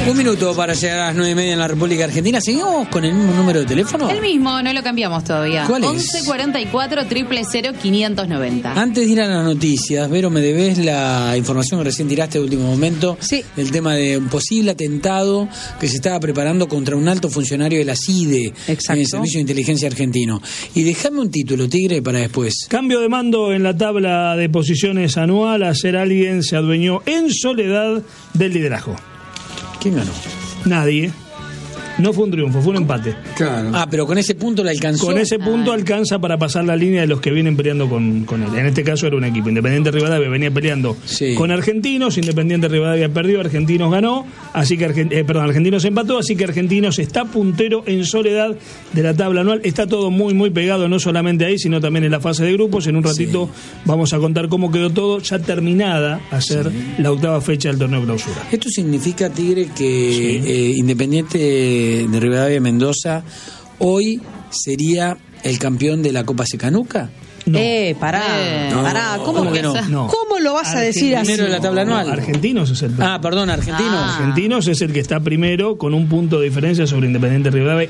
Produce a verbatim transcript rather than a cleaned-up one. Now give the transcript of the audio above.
Un minuto para llegar a las nueve y media en la República Argentina. ¿Seguimos con el mismo número de teléfono? El mismo, no lo cambiamos todavía. ¿Cuál es? once cuarenta y cuatro, cero cero cero, quinientos noventa. Antes de ir a las noticias, Vero, me debes la información que recién tiraste de último momento. Sí. El tema de un posible atentado que se estaba preparando contra un alto funcionario de la C I D E, Exacto. en el Servicio de Inteligencia Argentino. Y déjame un título, Tigre, para después. Cambio de mando en la tabla de posiciones anual. Ayer alguien se adueñó en soledad del liderazgo. ¿Quién ganó? Nadie. No fue un triunfo, fue un empate. Claro. Ah, pero con ese punto le alcanzó. Con ese punto Ah. alcanza para pasar la línea de los que vienen peleando con, con él. En este caso era un equipo. Independiente Rivadavia venía peleando Sí. con Argentinos. Independiente Rivadavia perdió, Argentinos ganó. Así que Argen- eh, perdón, Argentinos empató. Así que Argentinos está puntero en soledad de la tabla anual. Está todo muy, muy pegado, no solamente ahí, sino también en la fase de grupos. En un ratito Sí. vamos a contar cómo quedó todo, ya terminada a ser la octava fecha del torneo clausura. Esto significa, Tigre, que Sí. eh, Independiente de Rivadavia Mendoza hoy sería el campeón de la Copa Secanuca. No. Eh, pará, Eh, pará. no, ¿Cómo, ¿cómo que no? No. ¿Cómo lo vas a decir así? Primero de la tabla anual. No, Argentinos es el Ah, perdón, Argentinos. Ah. Argentinos es el que está primero con un punto de diferencia sobre Independiente Rivadavia